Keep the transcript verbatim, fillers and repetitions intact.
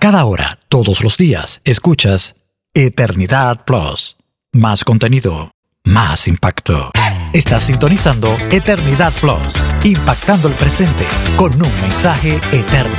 cada hora, todos los días, escuchas Eternidad Plus. Más contenido, más impacto. Estás sintonizando Eternidad Plus, impactando el presente con un mensaje eterno.